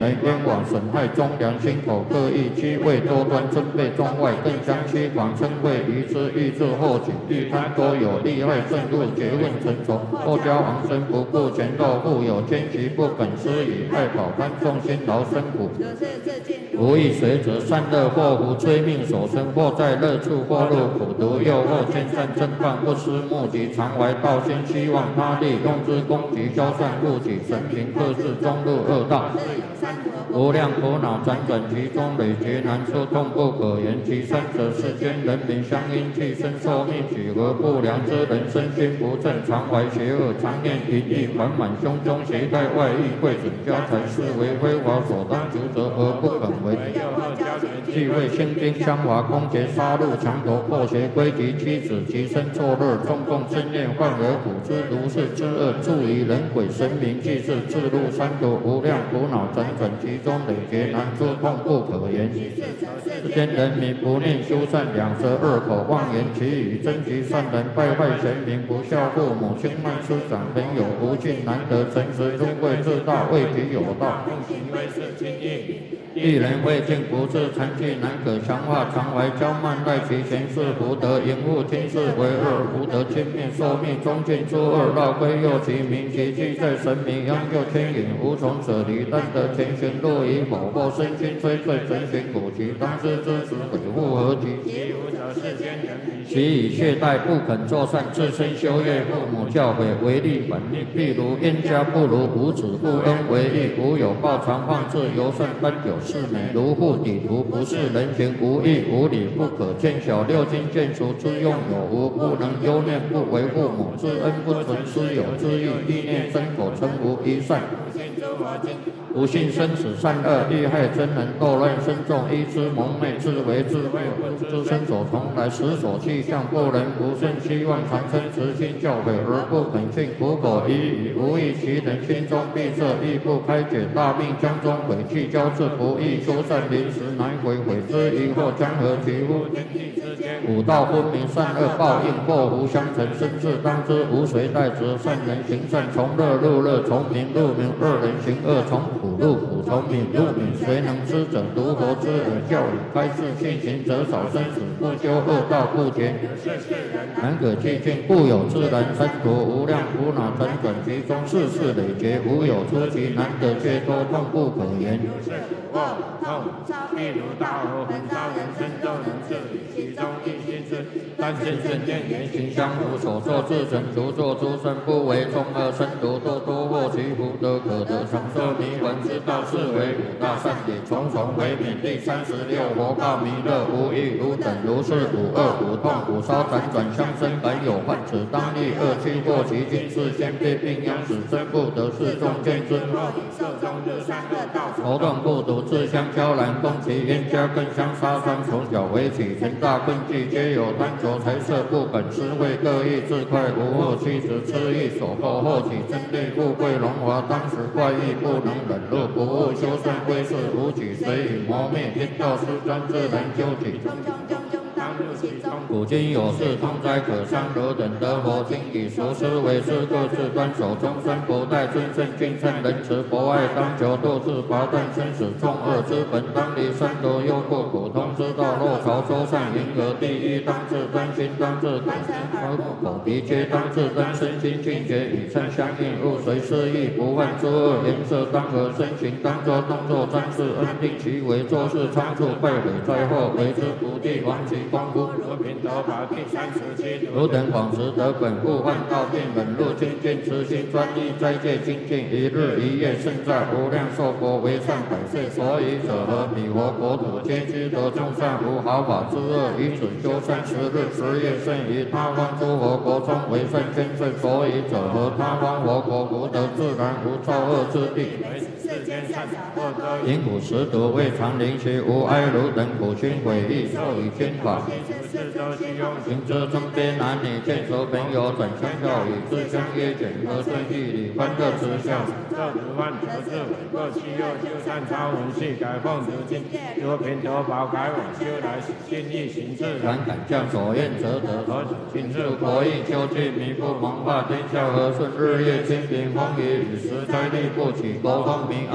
人冤枉损害忠良心口，各意机位多端，针备中外，更将欺狂称谓于之，欲自后举，欲贪多有，利害甚入，结问成仇。后交王生不顾前斗，互有奸局，不肯施以爱保贪众辛劳生苦。无意随则善恶祸福，催命所生，或在乐处，或入苦毒，诱惑兼善正犯，不思目的，常怀道心，希望他利，用之攻击，消散误己，神平克制，终入恶道。无量苦恼辗转其中，累劫难出，痛不可言。其三者，世间人民相因气身受命，举何不良之人，身心不正，常怀邪恶，常念淫意，缓满胸中，携带外溢，贵准家财，视为非法所当逐责，而不肯为。既为兴兵相华，攻劫杀戮，强夺破邪归敌，妻子其身作乐，中共正念，患而苦之，如是之恶，助于人鬼神明，既是自入三途，无量苦恼辗转其中，累劫难出，痛不可言。世间人民不念修善，两舌恶口，妄言其语，争其善人，败坏贤明，不孝父母，轻慢师长，朋友不敬，难得诚实，尊贵自大，为己有道，用行为是亲义。一人未尽不治，残疾难可强化，常怀骄慢，赖其贤士福德，淫恶听事为恶，福德轻蔑，受命忠敬诸恶，绕归诱其名，其迹在神明，央救牵引，无从舍离，但得前行路以某或身心摧罪，神寻古籍，当知之时，鬼护何及？其以懈怠，不肯作善，自身修业，父母教诲，违逆反逆，譬如冤家不如无子，不恩为义，无有报，常放置，尤甚奔酒是美，如护底图，不是人情，无义无理，不可见小，六经见俗之用有无，不能忧念，不为父母，知恩不存，师友之义，意念身口称无一善。不信生死善恶，利害真人，斗乱深重，依之蒙昧，自为自灭，不知身所从来，时所气象，不能不顺，希望长生慈心教诲，而不肯信，苦口一语，无益其人，心中闭塞，亦不开解，大命将中，悔气交至，不义修善，临时难悔，悔之疑惑，将何其乎？五道分明，善恶报应，祸福相承，生事当知，无谁代责，善人行善，从乐入乐，从明入明，恶人行恶，从苦入苦，从敏入敏，谁能知者？如佛之耳教语，开示信行者少生死，不修恶道，不结难可寂静，故有自然生途，无量苦恼辗转其中，世事累劫，无有出奇，难得解脱，痛不可言。譬如大火焚烧人身，就能治理其中一心事，但现圣见言行相符，所作自成，独作诸身，不为众恶生毒，多多获其福德，可得长寿弥闻之道，是为五大善也，重重为免。第36佛告弥勒，无异如等，如是五恶五痛五烧辗转相生，本有患，此当立恶趣祸其经，是先被病殃死生不得，是众见之色中日善恶道，仇动不独，自相交然，攻其冤家，更相杀伤，从小为起，全大困忌，皆有贪求财色，不肯施惠，各异自快，无恶妻子痴意所迫，后起争利，富贵荣华，当时怪异，不能忍辱，不务修善，归世无举，随以磨灭，天道失专，自然究竟。古今有事，通哉可伤，何等得佛经以熟思为师，各自端守终身不殆，尊圣敬称仁慈博爱，当求度自拔断生死重恶之本，当离三毒忧过苦通之道，若朝周善迎合第一，当自真心，当自口鼻皆当自真，身心境界与称相应，入随失意，不犯诸恶，颜色当合，身形当作动作瞻视，恩定其为做事仓促，败毁灾祸，为之不地，亡其功夫。汝等广识得本，故患道尽，忍辱精进，慈心专一，斋戒精进，一日一夜胜在无量寿佛为善百岁，所以者何？彼佛国土皆知得众善，无毫发之恶，以此修善10日10夜，胜于他方诸佛国中为善千岁，所以者何？他方佛国福德自然，无造恶之地。因苦食毒，未尝临其无哀，汝等苦心毁义，受以天法。行者中边男女，见熟朋友，转相教语，自相约简，和顺义理，欢乐之笑。这如万得智慧，各其右修善超文系，改奉得经，若贫得宝，改往修来，心意行自然，敢将所愿则得。今日国义究竟，弥不蒙化天下和顺，日夜清平风雨，与时灾力不起，国风明。